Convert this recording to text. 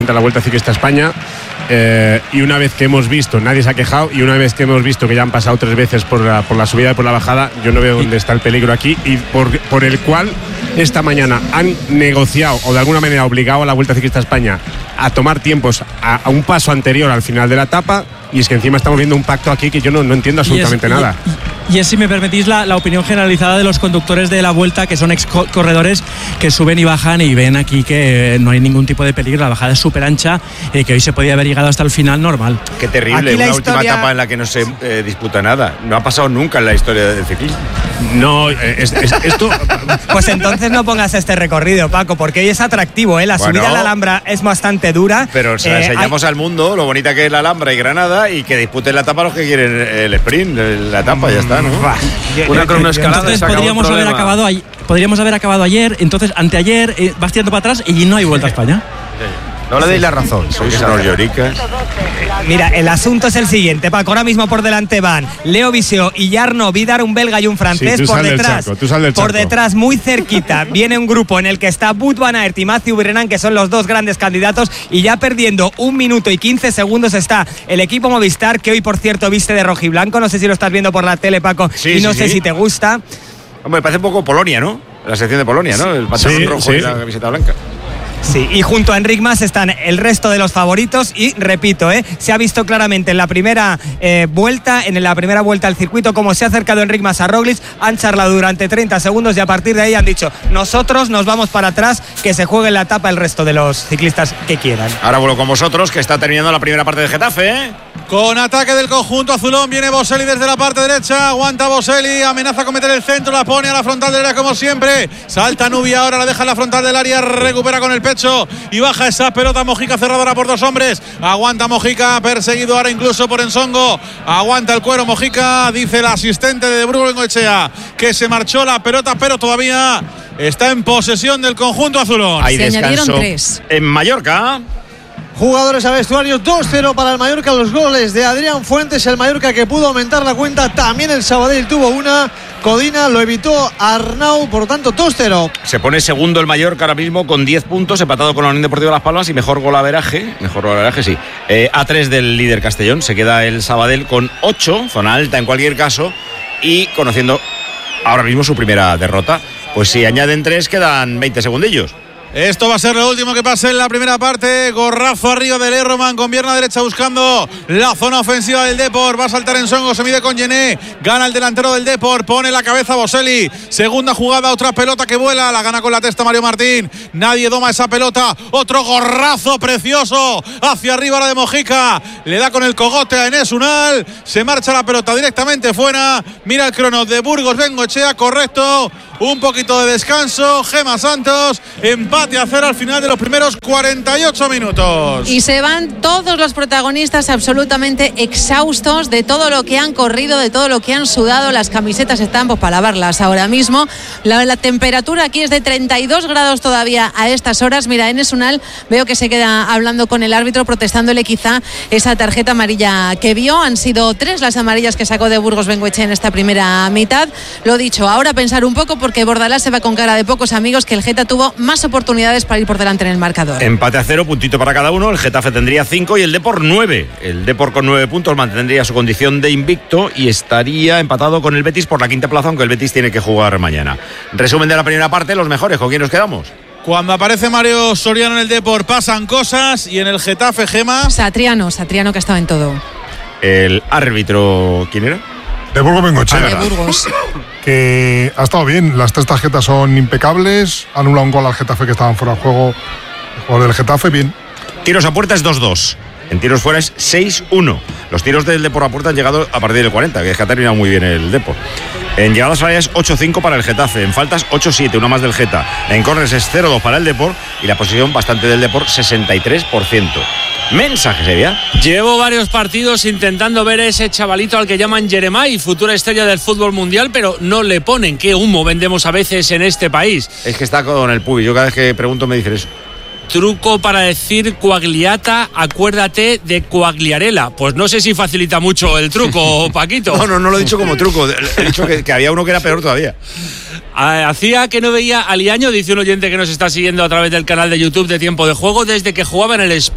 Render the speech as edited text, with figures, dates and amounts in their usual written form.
a la Vuelta Ciclista España. Y una vez que hemos visto, nadie se ha quejado, y una vez que hemos visto que ya han pasado 3 veces por la subida y por la bajada, yo no veo dónde está el peligro aquí, y por el cual esta mañana han negociado o de alguna manera obligado a la Vuelta Ciclista España a tomar tiempos a un paso anterior al final de la etapa. Y es que encima estamos viendo un pacto aquí que yo no entiendo absolutamente nada. Y es, si me permitís, la opinión generalizada de los conductores de la Vuelta, que son ex corredores, que suben y bajan y ven aquí que no hay ningún tipo de peligro. La bajada es súper ancha, que hoy se podía haber llegado hasta el final normal. Qué terrible, una última etapa en la que no se disputa nada. No ha pasado nunca en la historia del ciclismo. No, esto... Pues entonces no pongas este recorrido, Paco, porque hoy es atractivo, ¿eh? La subida a la Alhambra es bastante dura. Pero se la enseñamos al mundo, lo bonita que es la Alhambra y Granada, y que disputen la etapa los que quieren el sprint, la etapa, ya está, ¿no? Una cronoescalada. Entonces podríamos haber acabado ayer, entonces anteayer, vas tirando para atrás y no hay Vuelta a España. No le deis la razón, sois unos lloricas. Mira, el asunto es el siguiente, Paco. Ahora mismo por delante van Leo Viseo y Jarno Vidar, un belga y un francés. Sí, por detrás, muy cerquita, viene un grupo en el que está Wout van Aert y Mathieu Brennan, que son los dos grandes candidatos, y ya perdiendo 1 minuto y 15 segundos está el equipo Movistar, que hoy, por cierto, viste de rojiblanco. No sé si lo estás viendo por la tele, Paco, y no sé si te gusta. Hombre, parece un poco Polonia, ¿no? La sección de Polonia, ¿no? El pantalón rojo y la camiseta blanca. Sí, y junto a Enric Mas están el resto de los favoritos y repito, se ha visto claramente en la primera vuelta al circuito cómo se ha acercado Enric Mas a Roglic, han charlado durante 30 segundos y a partir de ahí han dicho: nosotros nos vamos para atrás, que se juegue en la etapa el resto de los ciclistas que quieran. Ahora vuelvo con vosotros, que está terminando la primera parte del Getafe, Con ataque del conjunto azulón, viene Boselli desde la parte derecha, aguanta Boselli, amenaza con meter el centro, la pone a la frontal del área como siempre, salta Nubia, ahora la deja en la frontal del área, recupera con el pecho y baja esa pelota Mojica cerradora por 2 hombres, aguanta Mojica, perseguido ahora incluso por Ensongo, aguanta el cuero Mojica, dice el asistente de Burgos Bengoechea que se marchó la pelota, pero todavía está en posesión del conjunto azulón. Hay descanso en Mallorca. Jugadores a vestuario, 2-0 para el Mallorca, los goles de Adrián Fuentes, el Mallorca que pudo aumentar la cuenta, también el Sabadell tuvo una, Codina lo evitó Arnau, por lo tanto 2-0. Se pone segundo el Mallorca ahora mismo con 10 puntos, empatado con la Unión Deportiva Las Palmas y mejor golaveraje sí, A3 del líder Castellón, se queda el Sabadell con 8, zona alta en cualquier caso, y conociendo ahora mismo su primera derrota, pues si añaden 3 quedan 20 segundillos. Esto va a ser lo último que pase en la primera parte. Gorrazo arriba de Lerroman con pierna derecha buscando la zona ofensiva del Depor. Va a saltar Ensongo, se mide con Gené. Gana el delantero del Depor, pone la cabeza Boselli. Segunda jugada, otra pelota que vuela. La gana con la testa Mario Martín. Nadie doma esa pelota. Otro gorrazo precioso hacia arriba la de Mojica. Le da con el cogote a Enes Unal. Se marcha la pelota directamente fuera. Mira el crono de Burgos Bengoechea, correcto. Un poquito de descanso, Gemma Santos, empate a 0 al final de los primeros 48 minutos. Y se van todos los protagonistas absolutamente exhaustos de todo lo que han corrido, de todo lo que han sudado. Las camisetas están para lavarlas ahora mismo. La temperatura aquí es de 32 grados todavía a estas horas. Mira, Enes Unal veo que se queda hablando con el árbitro, protestándole quizá esa tarjeta amarilla que vio. Han sido 3 las amarillas que sacó de Burgos Bengoechea en esta primera mitad. Lo dicho, ahora pensar un poco, porque Bordalás se va con cara de pocos amigos, que el Geta tuvo más oportunidades para ir por delante en el marcador. Empate a 0, puntito para cada uno. El Getafe tendría 5 y el Depor 9. El Depor con 9 puntos mantendría su condición de invicto y estaría empatado con el Betis por la quinta plaza, aunque el Betis tiene que jugar mañana. Resumen de la primera parte, los mejores. ¿Con quién nos quedamos? Cuando aparece Mario Soriano en el Depor pasan cosas, y en el Getafe, Gema, Satriano que estaba en todo. El árbitro, ¿quién era? De Burgos Bengoechea. De Burgos. Que ha estado bien, las 3 tarjetas son impecables, anula un gol al Getafe que estaban fuera de juego, el jugador del Getafe, bien. Tiros a puerta es 2-2. En tiros fuera es 6-1. Los tiros del Depor a puerta han llegado a partir del 40, que es que ha terminado muy bien el Depor. En llegadas áreas 8-5 para el Getafe, en faltas 8-7, una más del Geta. En córneres es 0-2 para el Depor y la posición bastante del Depor, 63%. Mensaje, sería. Llevo varios partidos intentando ver a ese chavalito al que llaman Jeremai, futura estrella del fútbol mundial, pero no le ponen. Qué humo vendemos a veces en este país. Es que está con el pubis, yo cada vez que pregunto me dicen eso. Truco para decir coagliata, acuérdate de coagliarela. Pues no sé si facilita mucho el truco, Paquito. No lo he dicho como truco, he dicho que había uno que era peor todavía. Hacía que no veía a Liaño, dice un oyente que nos está siguiendo a través del canal de YouTube de Tiempo de Juego, desde que jugaba en el Sport.